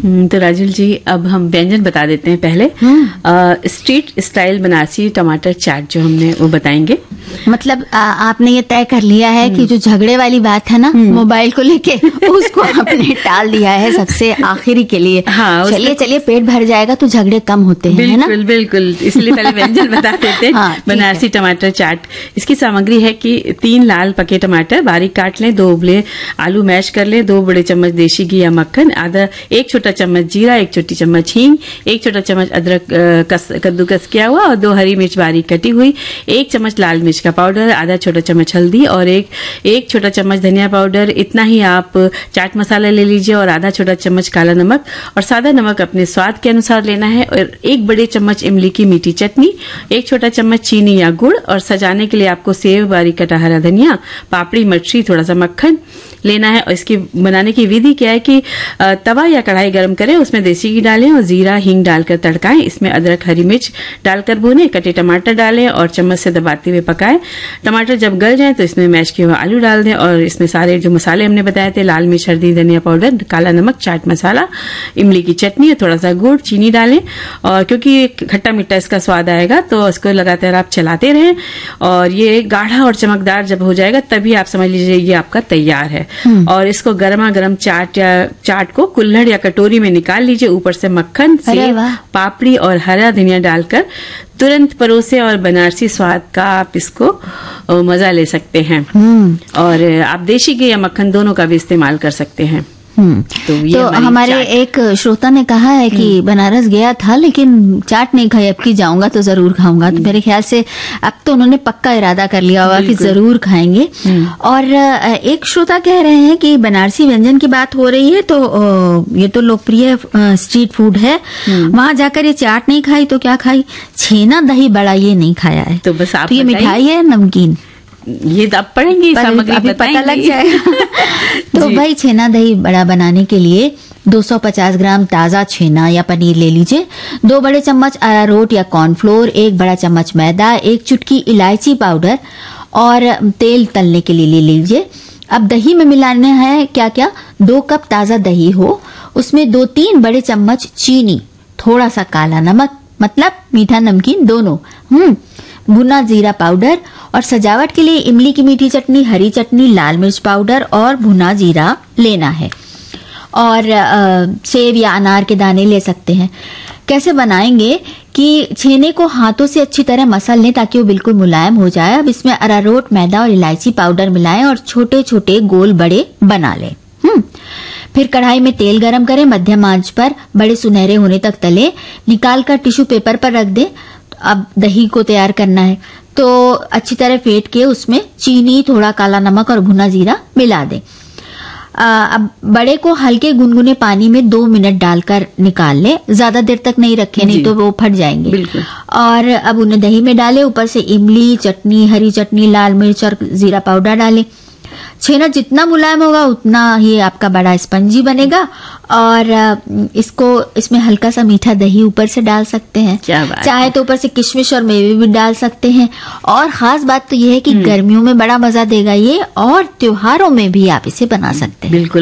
तो राजुल जी, अब हम व्यंजन बता देते हैं पहले। स्ट्रीट स्टाइल बनारसी टमाटर चाट जो हमने वो बताएंगे। मतलब आपने ये तय कर लिया है कि जो झगड़े वाली बात है ना मोबाइल को लेके उसको आपने टाल दिया है सबसे आखिरी के लिए। हाँ, चलिए पेट भर जाएगा तो झगड़े कम होते हैं, है ना? बिल्कुल, इसलिए पहले व्यंजन बता देते हैं। हाँ, बनारसी टमाटर चाट। इसकी सामग्री है कि 3 लाल पके टमाटर बारीक काट लें, 2 उबले आलू मैश कर लें, 2 बड़े चम्मच देशी घी या मक्खन, आधा 1 छोटा चम्मच जीरा, 1 छोटी चम्मच हींग, 1 छोटा चम्मच अदरक कद्दूकस किया हुआ और 2 हरी मिर्च बारीक कटी हुई, 1 चम्मच लाल मिर्च का पाउडर, आधा छोटा चम्मच हल्दी और एक छोटा चम्मच धनिया पाउडर। इतना ही आप चाट मसाला ले लीजिए और आधा छोटा चम्मच काला नमक और सादा नमक अपने स्वाद के अनुसार लेना है और 1 बड़े चम्मच इमली की मीठी चटनी, 1 छोटा चम्मच चीनी या गुड़ और सजाने के लिए आपको सेव, बारीक कटा हरा धनिया, पापड़ी, मछली, थोड़ा सा मक्खन लेना है। और इसकी बनाने की विधि क्या है कि तवा या कढ़ाई गर्म करें, उसमें देसी घी डालें और जीरा हींग डालकर तड़काएं। इसमें अदरक हरी मिर्च डालकर भूनें, कटे टमाटर डालें और चम्मच से दबाते हुए पकाएं। टमाटर जब गल जाएं तो इसमें मैश किए हुए आलू डाल दें और इसमें सारे जो मसाले हमने बताए थे, लाल मिर्च, हल्दी, धनिया पाउडर, काला नमक, चाट मसाला, इमली की चटनी और थोड़ा सा गुड़, चीनी डालें। और क्योंकि खट्टा मीठा इसका स्वाद आएगा तो इसको लगातार आप चलाते रहें और ये गाढ़ा और चमकदार जब हो जाएगा तभी आप समझ लीजिए ये आपका तैयार है। और इसको गर्मा गर्म चाट को कुल्हड़ या कटोरी में निकाल लीजिए, ऊपर से मक्खन, सेव, पापड़ी और हरा धनिया डालकर तुरंत परोसे और बनारसी स्वाद का आप इसको मजा ले सकते हैं। और आप देशी घी या मक्खन दोनों का भी इस्तेमाल कर सकते हैं। तो हमारे एक श्रोता ने कहा है कि बनारस गया था लेकिन चाट नहीं खाई, अब की जाऊंगा तो जरूर खाऊंगा। तो मेरे ख्याल से अब तो उन्होंने पक्का इरादा कर लिया होगा कि जरूर खाएंगे। और एक श्रोता कह रहे हैं कि बनारसी व्यंजन की बात हो रही है तो ये तो लोकप्रिय स्ट्रीट फूड है, वहां जाकर ये चाट नहीं खाई तो क्या खाई? छेना दही बड़ा ये नहीं खाया है। तो बस आप ये मिठाई है नमकीन, ये आप पढ़ेंगे अभी पता लग जाएगा। तो भाई छेना दही बड़ा बनाने के लिए 250 ग्राम ताजा छेना या पनीर ले लीजिए, 2 बड़े चम्मच अरारोट या कॉर्नफ्लोर, 1 बड़ा चम्मच मैदा, 1 चुटकी इलायची पाउडर और तेल तलने के लिए ले लीजिए। अब दही में मिलाने हैं क्या क्या? 2 कप ताजा दही हो, उसमें 2-3 बड़े चम्मच चीनी, थोड़ा सा काला नमक मतलब मीठा नमकीन दोनों, भुना जीरा पाउडर और सजावट के लिए इमली की मीठी चटनी, हरी चटनी, लाल मिर्च पाउडर और भुना जीरा लेना है। और सेब या अनार के दाने ले सकते हैं। कैसे बनाएंगे कि छेने को हाथों से अच्छी तरह मसल लें ताकि वो बिल्कुल मुलायम हो जाए। अब इसमें अरारोट, मैदा और इलायची पाउडर मिलाएं और छोटे छोटे गोल बड़े बना लें। फिर कढ़ाई में तेल गरम करें, मध्यम आंच पर बड़े सुनहरे होने तक तले, निकालकर टिश्यू पेपर पर रख दें। अब दही को तैयार करना है तो अच्छी तरह फेंट के उसमें चीनी, थोड़ा काला नमक और भुना जीरा मिला दें। अब बड़े को हल्के गुनगुने पानी में 2 मिनट डालकर निकाल ले, ज्यादा देर तक नहीं रखें नहीं तो वो फट जाएंगे। और अब उन्हें दही में डालें, ऊपर से इमली चटनी, हरी चटनी, लाल मिर्च और जीरा पाउडर डालें। छेना जितना मुलायम होगा उतना ही आपका बड़ा स्पंजी बनेगा। और इसमें हल्का सा मीठा दही ऊपर से डाल सकते हैं, चाहे तो ऊपर से किशमिश और मेवे भी डाल सकते हैं। और खास बात तो यह है कि गर्मियों में बड़ा मजा देगा ये और त्योहारों में भी आप इसे बना सकते हैं। बिल्कुल।